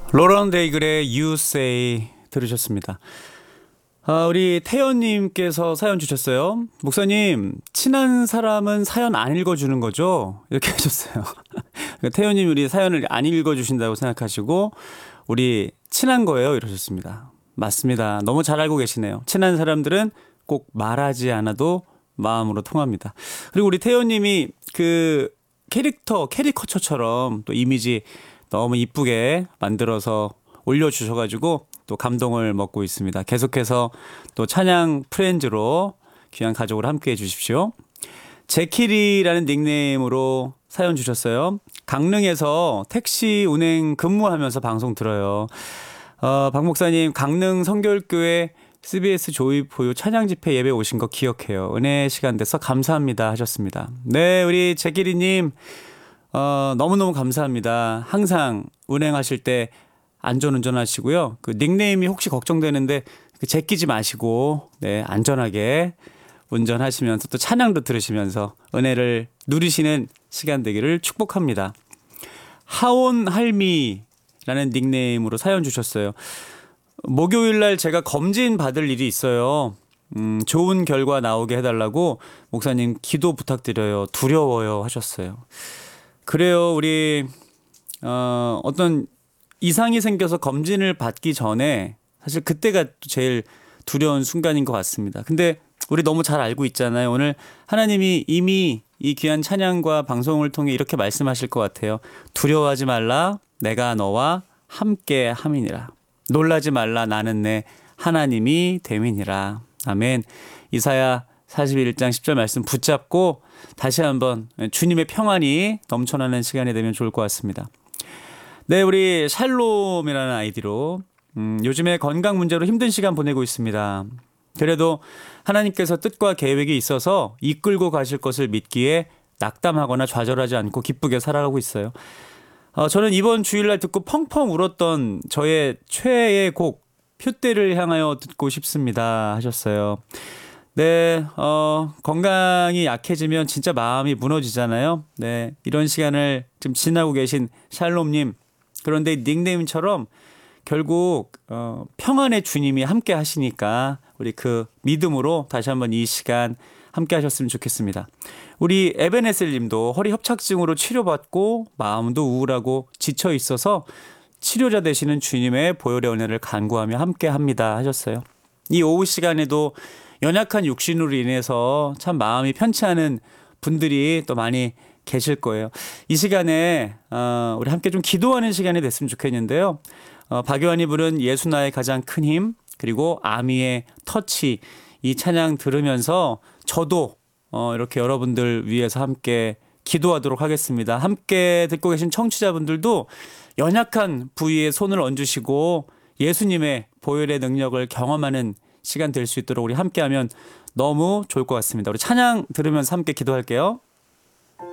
로런 데이글의 You Say 들으셨습니다. 우리 태연님께서 사연 주셨어요. 목사님, 친한 사람은 사연 안 읽어주는 거죠? 이렇게 하셨어요. 태연님 우리 사연을 안 읽어주신다고 생각하시고 우리 친한 거예요 이러셨습니다. 맞습니다. 너무 잘 알고 계시네요. 친한 사람들은 꼭 말하지 않아도 마음으로 통합니다. 그리고 우리 태연님이 그 캐리커처처럼 또 이미지 너무 이쁘게 만들어서 올려주셔가지고 또 감동을 먹고 있습니다. 계속해서 또 찬양 프렌즈로 귀한 가족을 함께 해주십시오. 제키리라는 닉네임으로 사연 주셨어요. 강릉에서 택시 운행 근무하면서 방송 들어요. 박 목사님, 강릉 성결교회 CBS 조이포유 찬양 집회 예배 오신 거 기억해요. 은혜 시간 돼서 감사합니다 하셨습니다. 네, 우리 제키리님 너무너무 감사합니다. 항상 운행하실 때 안전운전 하시고요. 그 닉네임이 혹시 걱정되는데 제끼지 마시고 네, 안전하게 운전하시면서 또 찬양도 들으시면서 은혜를 누리시는 시간 되기를 축복합니다. 하온할미라는 닉네임으로 사연 주셨어요. 목요일날 제가 검진 받을 일이 있어요. 좋은 결과 나오게 해달라고 목사님 기도 부탁드려요. 두려워요 하셨어요. 그래요. 우리 어떤 이상이 생겨서 검진을 받기 전에 사실 그때가 제일 두려운 순간인 것 같습니다. 근데 우리 너무 잘 알고 있잖아요. 오늘 하나님이 이미 이 귀한 찬양과 방송을 통해 이렇게 말씀하실 것 같아요. 두려워하지 말라. 내가 너와 함께 함이니라. 놀라지 말라. 나는 내 하나님이 됨이니라. 아멘. 이사야 41장 10절 말씀 붙잡고 다시 한번 주님의 평안이 넘쳐나는 시간이 되면 좋을 것 같습니다. 네, 우리 샬롬이라는 아이디로 요즘에 건강 문제로 힘든 시간 보내고 있습니다. 그래도 하나님께서 뜻과 계획이 있어서 이끌고 가실 것을 믿기에 낙담하거나 좌절하지 않고 기쁘게 살아가고 있어요. 저는 이번 주일날 듣고 펑펑 울었던 저의 최애의 곡 표대를 향하여 듣고 싶습니다 하셨어요. 네, 건강이 약해지면 진짜 마음이 무너지잖아요. 네, 이런 시간을 좀 지나고 계신 샬롬님, 그런데 닉네임처럼 결국 평안의 주님이 함께 하시니까 우리 그 믿음으로 다시 한번 이 시간 함께 하셨으면 좋겠습니다. 우리 에베네셀 님도 허리 협착증으로 치료받고 마음도 우울하고 지쳐 있어서 치료자 되시는 주님의 보혈의 은혜를 간구하며 함께 합니다 하셨어요. 이 오후 시간에도 연약한 육신으로 인해서 참 마음이 편치 않은 분들이 또 많이 계실 거예요. 이 시간에 우리 함께 좀 기도하는 시간이 됐으면 좋겠는데요. 박요한이 부른 예수 나의 가장 큰 힘, 그리고 아미의 터치, 이 찬양 들으면서 저도 이렇게 여러분들 위해서 함께 기도하도록 하겠습니다. 함께 듣고 계신 청취자분들도 연약한 부위에 손을 얹으시고 예수님의 보혈의 능력을 경험하는 시간 될 수 있도록 우리 함께하면 너무 좋을 것 같습니다. 우리 찬양 들으면서 함께 기도할게요.